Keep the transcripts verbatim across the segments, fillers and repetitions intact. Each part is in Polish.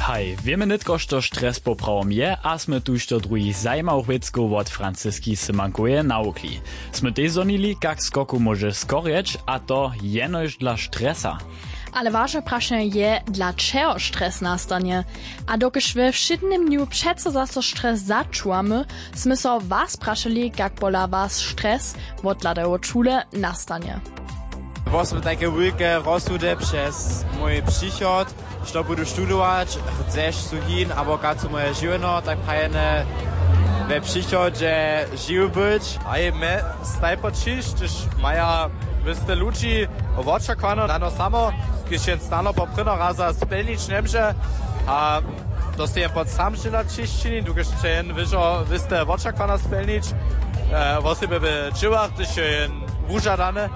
Hej, wiemy nitko, što stres poprawom je, a sme tu što druhých zajmavých věckov od Francisky Symankuje naukli. Sme też zonili, jak skoku może skorjeć, a to jenož dla stresa. Ale ważne prašenie je, dla čeho stres nastanie. A dokiż we wszednym dniu přece zase stres začujemy, sme so was prašili, jak pola was stres od lada od šule nastanie. Właśnie takie wielkie rozsudy przez mój przychód, że budu studować, chcesz suhin, albo każdy moje życie, tak fajne we przychodzie żył być. A je me stajpo čiš, gdyż maja wyste ludzi oczekano na no samo, kiedy się stano po prino raza spełnić nie może, a to się pod sam się na čišćini, tu když się wyżo wyste oczekano spełnić, właśnie by w dżiwach, gdyż się wużadane,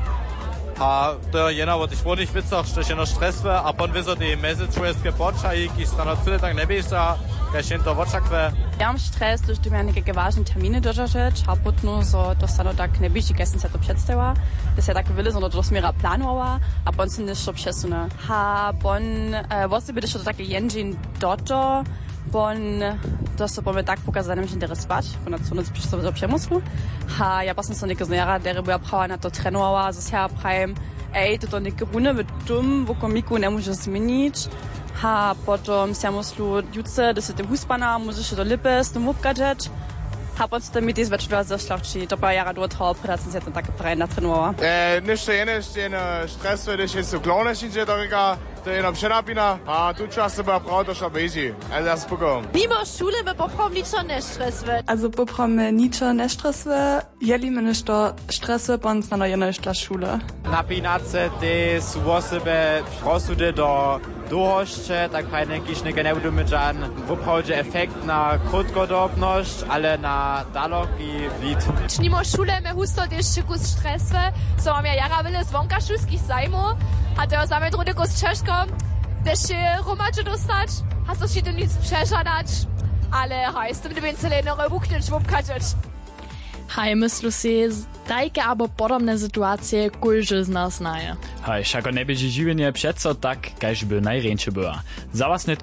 a to jena od ich wodnych witzach, że się no streswe, a pon wyzo die message podczaj, kiedy stano tyle tak nie bieża, kiedy się to oczekwe. Ja mam stres, dass du mir neke ważne terminy dožažeć, a potom so to stano tak ne bieži, keď som sa to predstavila, da se tak vyle, sondern to smira planovala, a pon si nešto přesune. Ha, pon, vlastně by to také jenžin doto, pon, to se po mě tak pokazalo, nemůžem interes spať, pon na co noc přišlo do přemyslu. Ha, ja pa som so neke znera, dere by ja prava na to trénovala, zase ja prajem, ej, toto neke runde v tom, v komiku nemůže zmeniť. Ha, potom se muslu juce, da se te huspana, můžeš do lipe, s tom upgadžeć. Ha, potom to mi ty zvečera zašlachči, to pa jara dotrval, predat jsem se to tak praje natrénovala. E, ništa jene, što je stres, da še so glavne šinče tega, to je jenom přenapina, a tu čas se bo prav to šlo beži. Also das pokom. Mimo Schule me poprom ničo ne stresuje. Also poprom me ničo ne stresuje, jeli me nešto stresuje, pon stano je nešto šule. Napinace ty sú vo sebe rozsudy do dłuższe, tak fajne kisznyke nie budu mydżan. Woprawdzie efekt na krótkodobność, ale na dalogi wid. Mimo Schule me husto też kus stresuje, so mam ja jara wyle zwonka szulskich zajmu, a to same drudy kus czeszko, też się rumacze dostać, hast du się tu nic przeżadać, ale hej, z tym nie będzie celene rebuknąć, wopkaczeć. Hej, myslu si, tajke abo podobne sytuacje kulže z nas znaje. Hej, všako ne bieži živenie přeco tak, kaž by najrejšie była. Za was